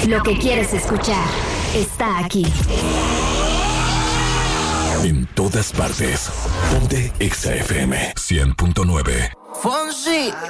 Lo que quieres escuchar está aquí. En todas partes. Ponte Exa FM 100.9. Fonsi,